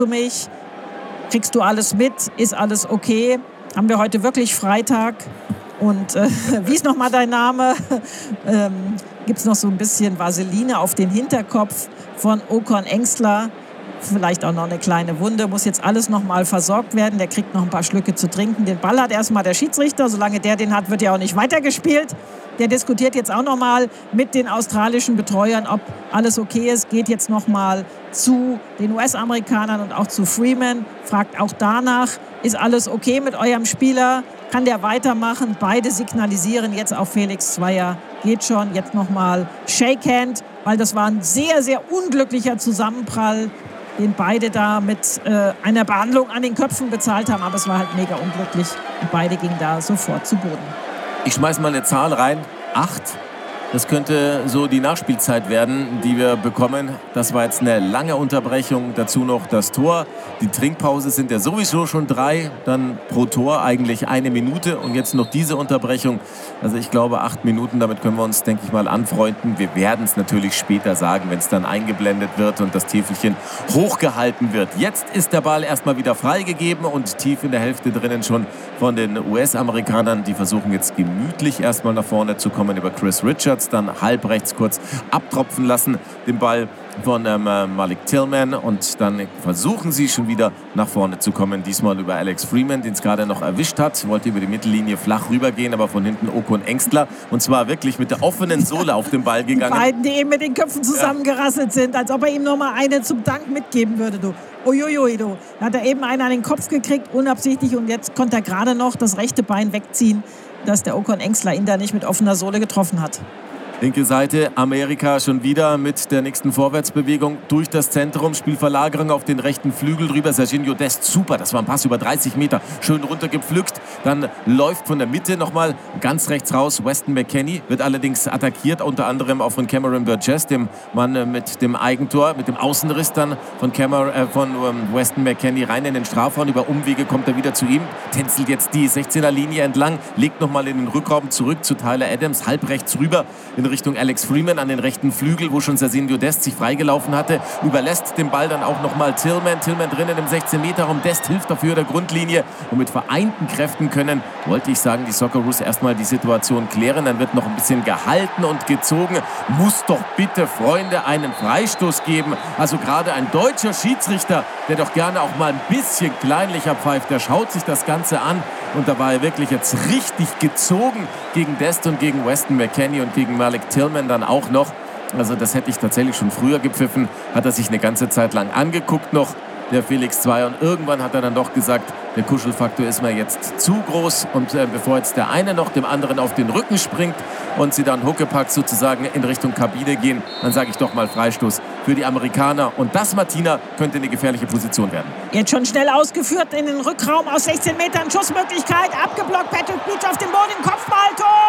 du mich? Kriegst du alles mit? Ist alles okay? Haben wir heute wirklich Freitag? Und wie ist nochmal dein Name? Gibt es noch so ein bisschen Vaseline auf den Hinterkopf von Ocon Engstler? Vielleicht auch noch eine kleine Wunde. Muss jetzt alles nochmal versorgt werden. Der kriegt noch ein paar Schlücke zu trinken. Den Ball hat erstmal der Schiedsrichter. Solange der den hat, wird ja auch nicht weitergespielt. Der diskutiert jetzt auch nochmal mit den australischen Betreuern, ob alles okay ist. Geht jetzt nochmal zu den US-Amerikanern und auch zu Freeman. Fragt auch danach, ist alles okay mit eurem Spieler? Kann der weitermachen? Beide signalisieren jetzt auf Felix Zweier. Geht schon. Jetzt nochmal Shake Hand, weil das war ein sehr, sehr unglücklicher Zusammenprall, den beide da mit einer Behandlung an den Köpfen bezahlt haben. Aber es war halt mega unglücklich. Und beide gingen da sofort zu Boden. Ich schmeiß mal eine Zahl rein. 8. Das könnte so die Nachspielzeit werden, die wir bekommen. Das war jetzt eine lange Unterbrechung. Dazu noch das Tor. Die Trinkpause sind ja sowieso schon 3. Dann pro Tor eigentlich 1 Minute. Und jetzt noch diese Unterbrechung. Also ich glaube 8 Minuten, damit können wir uns, denke ich mal, anfreunden. Wir werden es natürlich später sagen, wenn es dann eingeblendet wird und das Täfelchen hochgehalten wird. Jetzt ist der Ball erstmal wieder freigegeben und tief in der Hälfte drinnen schon von den US-Amerikanern. Die versuchen jetzt gemütlich erstmal nach vorne zu kommen über Chris Richards. Dann halb rechts kurz abtropfen lassen, den Ball von Malik Tillman, und dann versuchen sie schon wieder nach vorne zu kommen, diesmal über Alex Freeman, den es gerade noch erwischt hat, wollte über die Mittellinie flach rübergehen, aber von hinten Ocon Engstler, und zwar wirklich mit der offenen Sohle auf den Ball gegangen. Die beiden, die eben mit den Köpfen zusammengerasselt sind, als ob er ihm nochmal eine zum Dank mitgeben würde, du. Uiuiui, du. Da hat er eben einen an den Kopf gekriegt, unabsichtlich, und jetzt konnte er gerade noch das rechte Bein wegziehen, dass der Ocon Engstler ihn da nicht mit offener Sohle getroffen hat. Linke Seite, Amerika schon wieder mit der nächsten Vorwärtsbewegung durch das Zentrum. Spielverlagerung auf den rechten Flügel drüber. Serginho Dest, super, das war ein Pass über 30 Meter. Schön runtergepflückt. Dann läuft von der Mitte nochmal ganz rechts raus Weston McKennie. Wird allerdings attackiert, unter anderem auch von Cameron Burgess, dem Mann mit dem Eigentor, mit dem Außenriss dann von Weston McKennie rein in den Strafraum. Über Umwege kommt er wieder zu ihm. Tänzelt jetzt die 16er-Linie entlang. Legt nochmal in den Rückraum zurück zu Tyler Adams. Halb rechts rüber in Richtung Alex Freeman an den rechten Flügel, wo schon Serginho Dest sich freigelaufen hatte. Überlässt den Ball dann auch nochmal Tillman. Tillman drinnen im 16-Meter-Raum. Dest hilft dafür der Grundlinie. Und mit vereinten Kräften können, wollte ich sagen, die Socceroos erstmal die Situation klären. Dann wird noch ein bisschen gehalten und gezogen. Muss doch bitte, Freunde, einen Freistoß geben. Also gerade ein deutscher Schiedsrichter, der doch gerne auch mal ein bisschen kleinlicher pfeift, der schaut sich das Ganze an. Und da war er wirklich jetzt richtig gezogen gegen Dest und gegen Weston McKennie und gegen Malik Tillman dann auch noch. Also das hätte ich tatsächlich schon früher gepfiffen. Hat er sich eine ganze Zeit lang angeguckt noch, der Felix Zweier. Und irgendwann hat er dann doch gesagt, der Kuschelfaktor ist mir jetzt zu groß. Und bevor jetzt der eine noch dem anderen auf den Rücken springt und sie dann Huckepack sozusagen in Richtung Kabine gehen, dann sage ich doch mal Freistoß für die Amerikaner. Und das, Martina, könnte eine gefährliche Position werden. Jetzt schon schnell ausgeführt in den Rückraum aus 16 Metern. Schussmöglichkeit, abgeblockt. Patrick Beach auf dem Boden, Kopfball,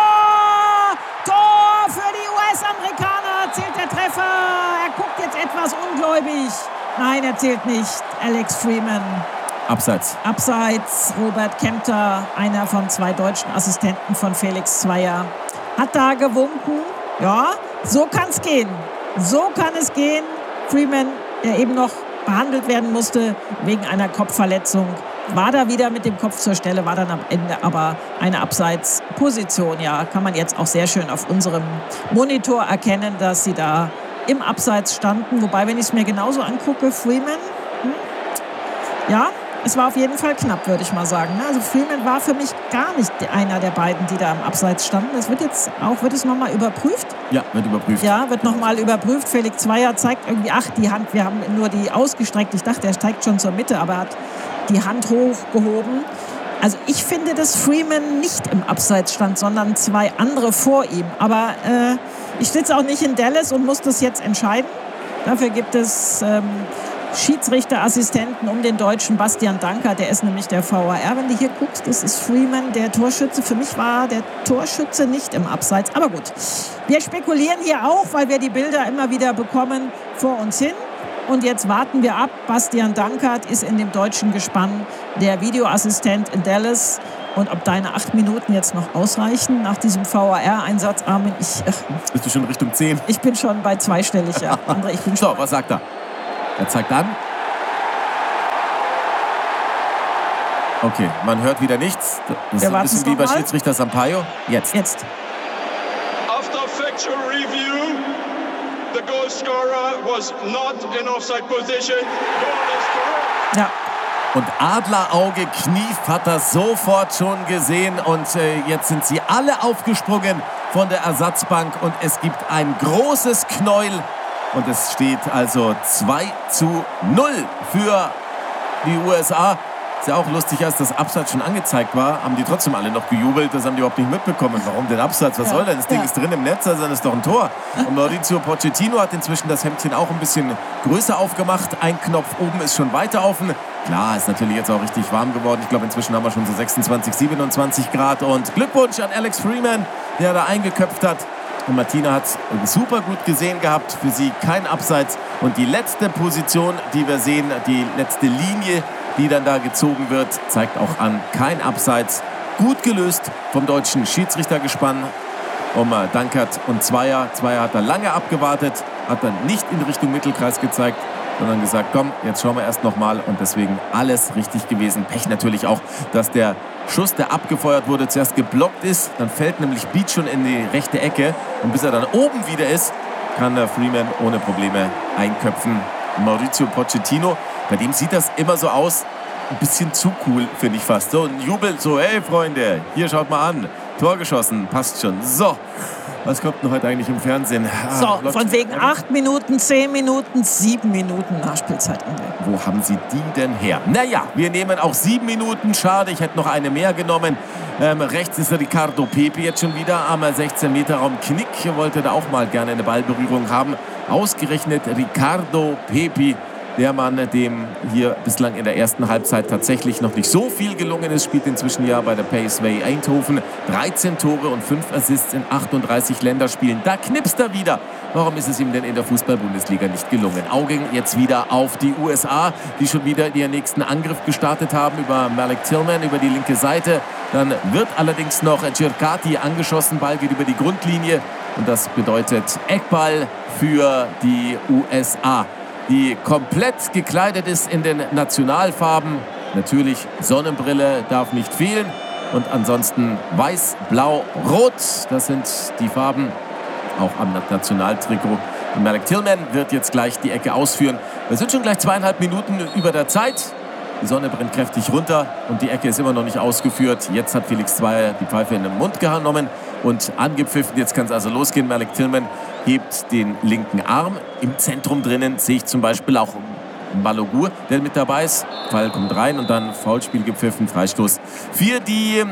Tor! Tor für die US-Amerikaner. Zählt der Treffer. Er guckt jetzt etwas ungläubig. Nein, er zählt nicht. Alex Freeman. Abseits. Abseits. Robert Kempter, einer von 2 deutschen Assistenten von Felix Zweier, hat da gewunken. Ja, so kann es gehen. So kann es gehen. Freeman, der eben noch behandelt werden musste wegen einer Kopfverletzung, war da wieder mit dem Kopf zur Stelle, war dann am Ende aber eine Abseitsposition. Ja, kann man jetzt auch sehr schön auf unserem Monitor erkennen, dass sie da im Abseits standen. Wobei, wenn ich es mir genauso angucke, Freeman, ja, es war auf jeden Fall knapp, würde ich mal sagen. Also Freeman war für mich gar nicht einer der beiden, die da im Abseits standen. Das wird jetzt auch, wird es nochmal überprüft? Ja, wird überprüft. Ja, wird nochmal überprüft. Felix Zweier zeigt irgendwie, die Hand, wir haben nur die ausgestreckt. Ich dachte, er steigt schon zur Mitte, aber er hat die Hand hochgehoben. Also ich finde, dass Freeman nicht im Abseits stand, sondern 2 andere vor ihm. Aber ich sitze auch nicht in Dallas und muss das jetzt entscheiden. Dafür gibt es Schiedsrichterassistenten um den Deutschen Bastian Danker, der ist nämlich der VAR. Wenn du hier guckst, das ist Freeman, der Torschütze. Für mich war der Torschütze nicht im Abseits. Aber gut, wir spekulieren hier auch, weil wir die Bilder immer wieder bekommen vor uns hin. Und jetzt warten wir ab. Bastian Dankert ist in dem deutschen Gespann der Videoassistent in Dallas. Und ob deine 8 Minuten jetzt noch ausreichen nach diesem VAR-Einsatz, Armin, bist du schon Richtung 10? Ich bin schon bei zweistellig, ja. André, ich bin schon. So, was sagt er? Er zeigt an. Okay, man hört wieder nichts. Das ist ein bisschen wie bei Schiedsrichter Sampaio. Jetzt. After factual review, the goal scorer was not in offside position. Goal is correct. Ja. Und Adlerauge Knief hat das sofort schon gesehen. Und jetzt sind sie alle aufgesprungen von der Ersatzbank. Und es gibt ein großes Knäuel. Und es steht also 2:0 für die USA. Ist ja auch lustig, als das Abseits schon angezeigt war, haben die trotzdem alle noch gejubelt. Das haben die überhaupt nicht mitbekommen. Warum denn Abseits? Was soll denn? Das Ding ist drin im Netz, also dann ist doch ein Tor. Und Mauricio Pochettino hat inzwischen das Hemdchen auch ein bisschen größer aufgemacht. Ein Knopf oben ist schon weiter offen. Klar, ist natürlich jetzt auch richtig warm geworden. Ich glaube, inzwischen haben wir schon so 26, 27 Grad. Und Glückwunsch an Alex Freeman, der da eingeköpft hat. Und Martina hat super gut gesehen gehabt. Für sie kein Abseits. Und die letzte Position, die wir sehen, die letzte Linie, die dann da gezogen wird, zeigt auch an, kein Abseits. Gut gelöst vom deutschen Schiedsrichtergespann. Dankert und Zweier. Zweier hat da lange abgewartet, hat dann nicht in Richtung Mittelkreis gezeigt, sondern gesagt, komm, jetzt schauen wir erst nochmal. Und deswegen alles richtig gewesen. Pech natürlich auch, dass der Schuss, der abgefeuert wurde, zuerst geblockt ist. Dann fällt nämlich Beat schon in die rechte Ecke. Und bis er dann oben wieder ist, kann der Freeman ohne Probleme einköpfen. Mauricio Pochettino, bei dem sieht das immer so aus, ein bisschen zu cool, finde ich fast. So ein Jubel, so, hey Freunde, hier schaut mal an, Tor geschossen, passt schon. So, was kommt denn heute eigentlich im Fernsehen? So, von wegen 8 Minuten, 10 Minuten, 7 Minuten Nachspielzeitende. Wo haben Sie die denn her? Naja, wir nehmen auch 7 Minuten. Schade, ich hätte noch eine mehr genommen. Rechts ist Ricardo Pepi jetzt schon wieder am 16-Meter-Raum. Knick wollte da auch mal gerne eine Ballberührung haben. Ausgerechnet Ricardo Pepi, der Mann, dem hier bislang in der ersten Halbzeit tatsächlich noch nicht so viel gelungen ist, spielt inzwischen ja bei der PSV Eindhoven. 13 Tore und 5 Assists in 38 Länderspielen. Da knipst er wieder. Warum ist es ihm denn in der Fußball-Bundesliga nicht gelungen? Augen jetzt wieder auf die USA, die schon wieder ihren nächsten Angriff gestartet haben über Malik Tillman, über die linke Seite. Dann wird allerdings noch Circati angeschossen. Ball geht über die Grundlinie. Und das bedeutet Eckball für die USA, die komplett gekleidet ist in den Nationalfarben. Natürlich Sonnenbrille darf nicht fehlen. Und ansonsten weiß, blau, rot. Das sind die Farben auch am Nationaltrikot. Und Malik Tillman wird jetzt gleich die Ecke ausführen. Wir sind schon gleich 2,5 Minuten über der Zeit. Die Sonne brennt kräftig runter und die Ecke ist immer noch nicht ausgeführt. Jetzt hat Felix Zweier die Pfeife in den Mund genommen und angepfiffen. Jetzt kann es also losgehen. Malik Tillman hebt den linken Arm. Im Zentrum drinnen sehe ich zum Beispiel auch Balogun, der mit dabei ist. Pfeil kommt rein und dann Foulspiel gepfiffen, Freistoß für die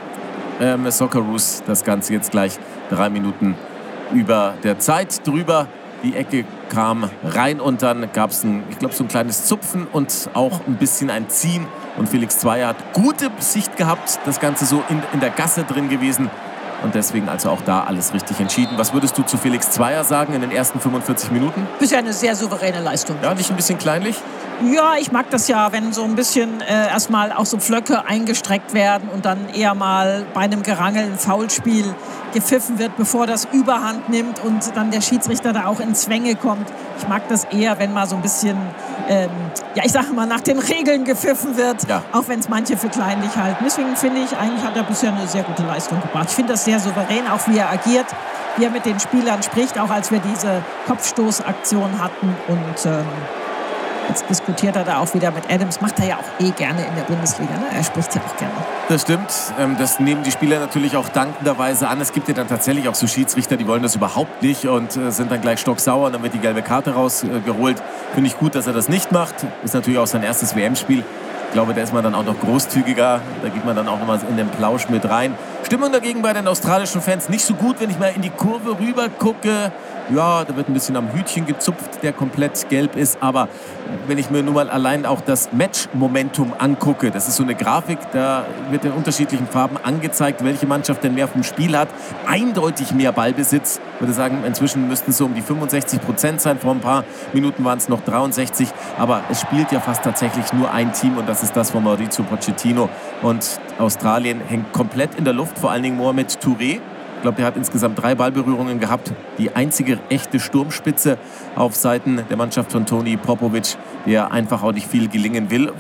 Socceroos. Das Ganze jetzt gleich 3 Minuten über der Zeit drüber. Die Ecke kam rein und dann gab es so ein kleines Zupfen und auch ein bisschen ein Ziehen. Und Felix Zweier hat gute Sicht gehabt, das Ganze so in der Gasse drin gewesen. Und deswegen also auch da alles richtig entschieden. Was würdest du zu Felix Zweier sagen in den ersten 45 Minuten? Bisher eine sehr souveräne Leistung. Ja, nicht ein bisschen kleinlich? Ja, ich mag das ja, wenn so ein bisschen erstmal auch so Pflöcke eingestreckt werden und dann eher mal bei einem Gerangel ein Foulspiel gepfiffen wird, bevor das Überhand nimmt und dann der Schiedsrichter da auch in Zwänge kommt. Ich mag das eher, wenn mal so ein bisschen, ich sage mal, nach den Regeln gepfiffen wird, auch wenn es manche für kleinlich halten. Deswegen finde ich, eigentlich hat er bisher eine sehr gute Leistung gebracht. Ich finde das sehr souverän, auch wie er agiert, wie er mit den Spielern spricht, auch als wir diese Kopfstoßaktion hatten und jetzt diskutiert er da auch wieder mit Adams. Macht er ja auch gerne in der Bundesliga. Ne? Er spricht ja auch gerne. Das stimmt. Das nehmen die Spieler natürlich auch dankenderweise an. Es gibt ja dann tatsächlich auch so Schiedsrichter, die wollen das überhaupt nicht und sind dann gleich stocksauer. Und dann wird die gelbe Karte rausgeholt. Finde ich gut, dass er das nicht macht. Ist natürlich auch sein erstes WM-Spiel. Ich glaube, da ist man dann auch noch großzügiger. Da geht man dann auch noch mal in den Plausch mit rein. Stimmung dagegen bei den australischen Fans nicht so gut, wenn ich mal in die Kurve rüber gucke. Ja, da wird ein bisschen am Hütchen gezupft, der komplett gelb ist. Aber wenn ich mir nur mal allein auch das Match-Momentum angucke, das ist so eine Grafik, da wird in unterschiedlichen Farben angezeigt, welche Mannschaft denn mehr vom Spiel hat. Eindeutig mehr Ballbesitz. Ich würde sagen, inzwischen müssten es so um die 65% sein. Vor ein paar Minuten waren es noch 63. Aber es spielt ja fast tatsächlich nur ein Team und das ist das von Mauricio Pochettino. Und Australien hängt komplett in der Luft, vor allen Dingen Mohamed Touré. Ich glaube, der hat insgesamt 3 Ballberührungen gehabt. Die einzige echte Sturmspitze auf Seiten der Mannschaft von Toni Popovic, der einfach auch nicht viel gelingen will.